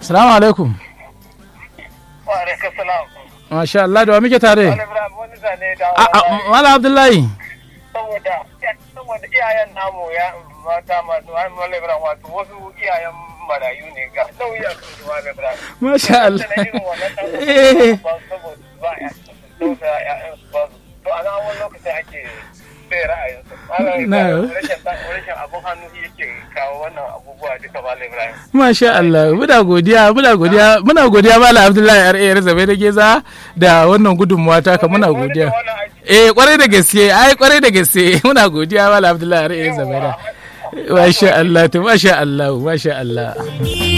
Assalamu alaikum. Wa alaikum salam. Masha Allah, da wa muke tare? Wani zane da Malam Abdullahi. saboda iyayen namu ya mata masu Malibran wato wasu iyayen marayu ne ga nauyi a cikin Malibran. Masha Allah. Ba ya to a nan wani lokacin ake sai ra'ayinsu. Rashin abun hannu yake kawo wannan abubuwa duka Malibran. Masha Allah, muna godiya Malam Abdullahi R.A. Zabe da Geza da wannan gudunmuwa taka muna godiya. Kwarai da gaske muna godiya Malam Abdullahi R.A. Zabe da. Masha Allah.